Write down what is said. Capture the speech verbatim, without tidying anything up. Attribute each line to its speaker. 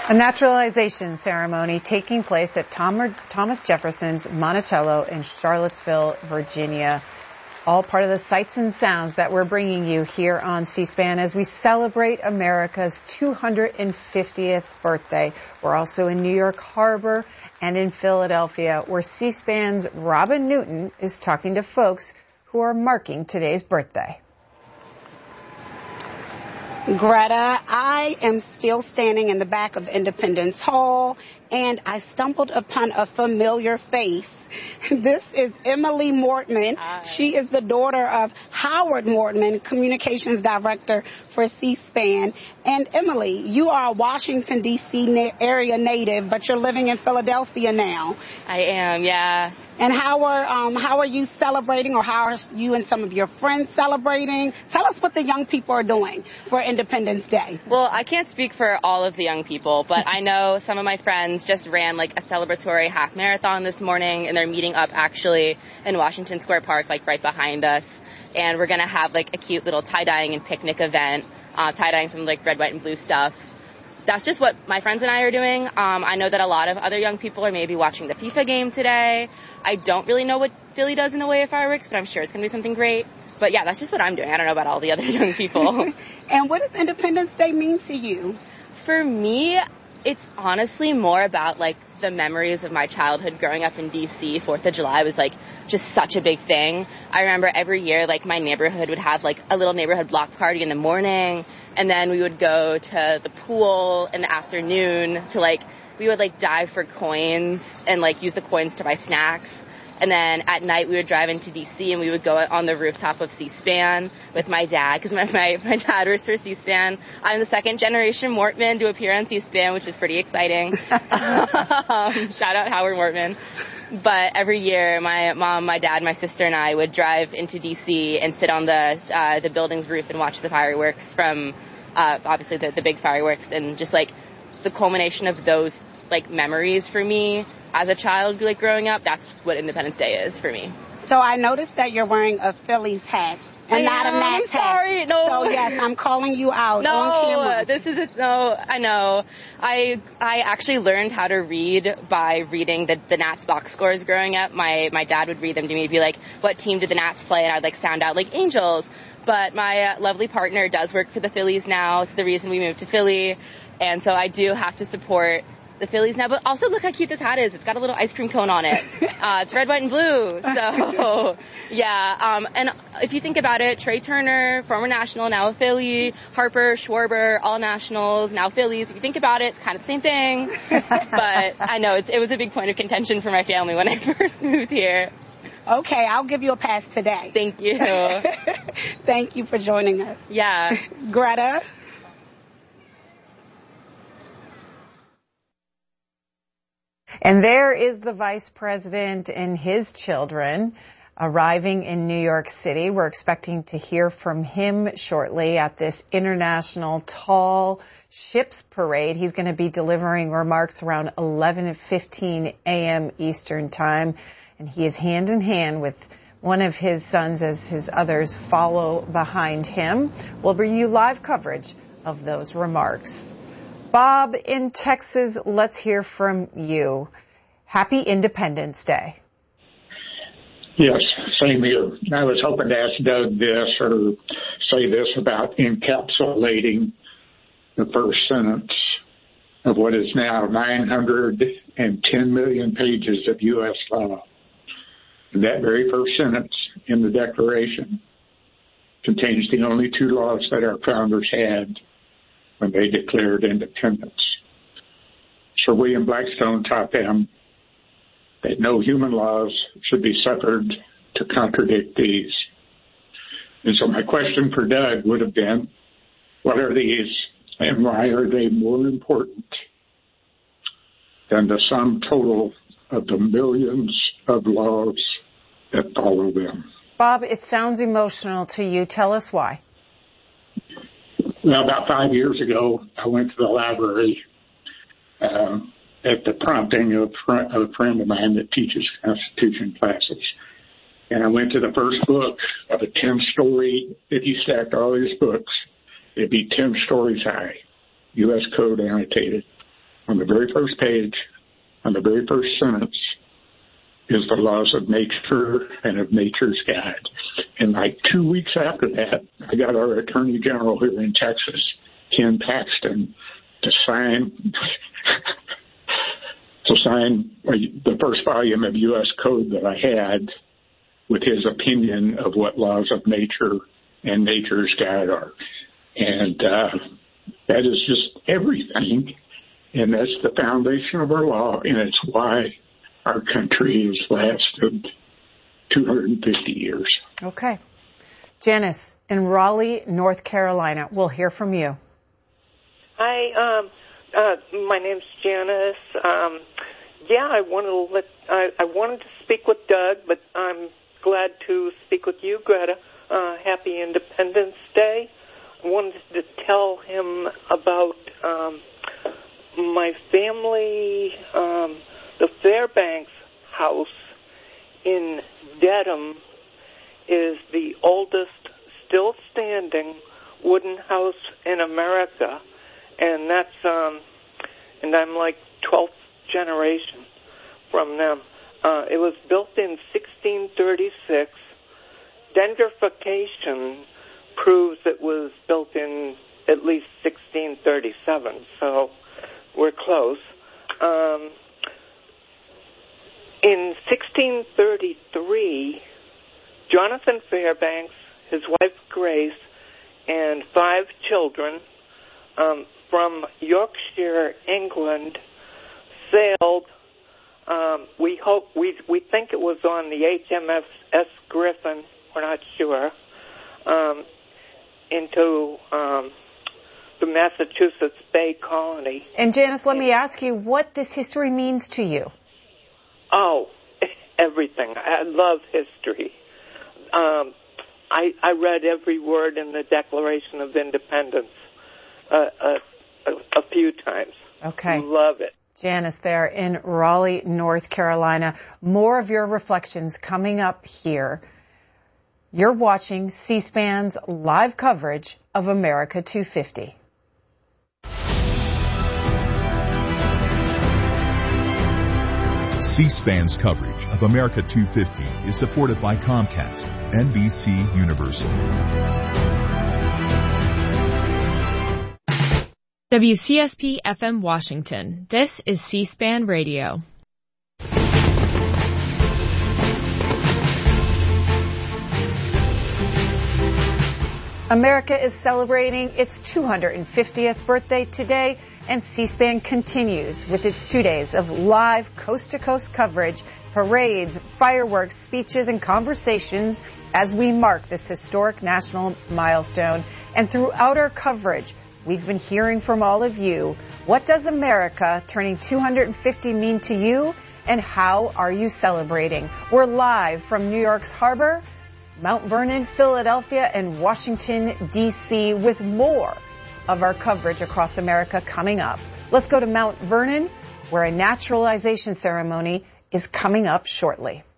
Speaker 1: A naturalization ceremony taking place at Tom- Thomas Jefferson's Monticello in Charlottesville, Virginia. All part of the sights and sounds that we're bringing you here on C-SPAN as we celebrate America's two hundred fiftieth birthday. We're also in New York Harbor and in Philadelphia, where C-SPAN's Robin Newton is talking to folks who are marking today's birthday.
Speaker 2: Greta, I am still standing in the back of Independence Hall, and I stumbled upon a familiar face. This is Emily Mortman. Hi. She is the daughter of Howard Mortman, Communications Director for C-SPAN. And Emily, you are a Washington, D C na- area native, but you're living in Philadelphia now.
Speaker 3: I am, yeah.
Speaker 2: And how are um, how are you celebrating, or how are you and some of your friends celebrating? Tell us what the young people are doing for Independence Day.
Speaker 3: Well, I can't speak for all of the young people, but I know some of my friends just ran like a celebratory half marathon this morning, and they're meeting up actually in Washington Square Park, like right behind us. And we're going to have like a cute little tie-dyeing and picnic event, uh, tie-dyeing some like red, white, and blue stuff. That's just what my friends and I are doing. Um, I know that a lot of other young people are maybe watching the FIFA game today. I don't really know what Philly does in the way of fireworks, but I'm sure it's going to be something great. But yeah, that's just what I'm doing. I don't know about all the other young people.
Speaker 2: And what does Independence Day mean to you?
Speaker 3: For me, it's honestly more about like the memories of my childhood growing up in D C. Fourth of July was like just such a big thing. I remember every year like my neighborhood would have like a little neighborhood block party in the morning, and then we would go to the pool in the afternoon to like, we would like dive for coins and like use the coins to buy snacks. And then at night we would drive into D C and we would go on the rooftop of C-SPAN with my dad, because my, my, my dad works for C-SPAN. I'm the second generation Mortman to appear on C-SPAN, which is pretty exciting. um, shout out Howard Mortman. But every year my mom, my dad, my sister, and I would drive into D C and sit on the uh, the building's roof and watch the fireworks from, uh, obviously the, the big fireworks, and just like the culmination of those like memories for me as a child, like growing up, that's what Independence Day is for me.
Speaker 2: So I noticed that you're wearing a Phillies hat and
Speaker 3: I
Speaker 2: not
Speaker 3: am,
Speaker 2: a Nats
Speaker 3: I'm sorry,
Speaker 2: hat.
Speaker 3: no.
Speaker 2: So yes, I'm calling you out
Speaker 3: no,
Speaker 2: on camera.
Speaker 3: This is a, no, I know. I I actually learned how to read by reading the, the Nats box scores growing up. My my dad would read them to me, be like, what team did the Nats play? And I'd like sound out like Angels. But my uh, lovely partner does work for the Phillies now. It's the reason we moved to Philly. And so I do have to support the Phillies now, but also look how cute this hat is. It's got a little ice cream cone on it. Uh, it's red, white, and blue. So, yeah. Um, and if you think about it, Trey Turner, former National, now a Philly, Harper, Schwarber, all Nationals, now Phillies. If you think about it, it's kind of the same thing. But I know it's, it was a big point of contention for my family when I first moved here.
Speaker 2: Okay, I'll give you a pass today.
Speaker 3: Thank you.
Speaker 2: Thank you for joining us.
Speaker 3: Yeah.
Speaker 2: Greta?
Speaker 1: And there is the vice president and his children arriving in New York City. We're expecting to hear from him shortly at this International Tall Ships Parade. He's going to be delivering remarks around eleven fifteen a.m. Eastern Time. And he is hand in hand with one of his sons as his others follow behind him. We'll bring you live coverage of those remarks. Bob in Texas, let's hear from you. Happy Independence Day.
Speaker 4: Yes, same here. I was hoping to ask Doug this or say this about encapsulating the first sentence of what is now nine hundred ten million pages of U S law. And that very first sentence in the Declaration contains the only two laws that our founders had when they declared independence. Sir William Blackstone taught them that no human laws should be suffered to contradict these. And so my question for Doug would have been, what are these and why are they more important than the sum total of the millions of laws that follow them?
Speaker 1: Bob, it sounds emotional to you. Tell us why.
Speaker 4: Well, about five years ago, I went to the library um, at the prompting of, fr- of a friend of mine that teaches Constitution classes. And I went to the first book of a ten-story, if you stacked all these books, it'd be ten stories high, U S Code annotated, on the very first page, on the very first sentence, is the laws of nature and of nature's guide. And like two weeks after that, I got our Attorney General here in Texas, Ken Paxton, to sign to sign the first volume of U S Code that I had with his opinion of what laws of nature and nature's guide are. And uh, that is just everything. And that's the foundation of our law, and it's why our country has lasted two hundred fifty years.
Speaker 1: Okay. Janice, in Raleigh, North Carolina, we'll hear from you.
Speaker 5: Hi, um, uh, my name's Janice. Um, yeah, I wanted to let I, I wanted to speak with Doug, but I'm glad to speak with you, Greta. Uh, happy Independence Day. I wanted to tell him about um, my family, um, the Fairbanks house in Dedham is the oldest still standing wooden house in America, and that's um, and I'm like twelfth generation from them. Uh, it was built in sixteen thirty-six. Dendrification proves it was built in at least sixteen thirty-seven, so we're close. Um, in sixteen thirty-three, Jonathan Fairbanks, his wife Grace, and five children um, from Yorkshire, England, sailed. Um, we hope we we think it was on the H M S Griffin. We're not sure. Um, into um, the Massachusetts Bay Colony.
Speaker 1: And Janice, let me ask you what this history means to you.
Speaker 5: Oh, everything. I love history. Um, I, I read every word in the Declaration of Independence uh, a, a, a few times.
Speaker 1: Okay.
Speaker 5: Love it.
Speaker 1: Janice there in Raleigh, North Carolina. More of your reflections coming up here. You're watching C-SPAN's live coverage of America two fifty.
Speaker 6: C-SPAN's coverage of America two fifty is supported by Comcast, N B C Universal.
Speaker 7: W C S P F M Washington. This is C-SPAN Radio.
Speaker 1: America is celebrating its two hundred fiftieth birthday today, and C-SPAN continues with its two days of live coast-to-coast coverage, parades, fireworks, speeches, and conversations as we mark this historic national milestone. And throughout our coverage, we've been hearing from all of you. What does America turning two hundred fifty mean to you, and how are you celebrating? We're live from New York's harbor, Mount Vernon, Philadelphia, and Washington, D C with more of our coverage across America coming up. Let's go to Mount Vernon, where a naturalization ceremony is coming up shortly.